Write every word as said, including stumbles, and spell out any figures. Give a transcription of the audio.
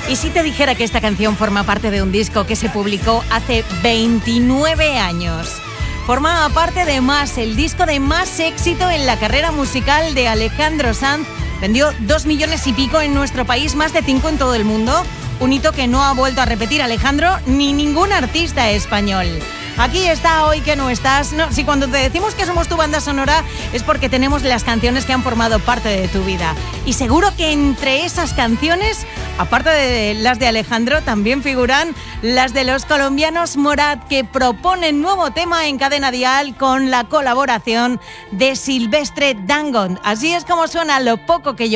¿Y si te dijera que esta canción forma parte de un disco que se publicó hace veintinueve años? Formaba parte de Más, el disco de más éxito en la carrera musical de Alejandro Sanz. Vendió dos millones y pico en nuestro país, más de cinco en todo el mundo. Un hito que no ha vuelto a repetir Alejandro ni ningún artista español. Aquí está Hoy que no estás. No, si cuando te decimos que somos tu banda sonora es porque tenemos las canciones que han formado parte de tu vida. Y seguro que entre esas canciones, aparte de las de Alejandro, también figuran las de los colombianos Morat, que proponen nuevo tema en Cadena Dial con la colaboración de Silvestre Dangond. Así es como suena Lo poco que yo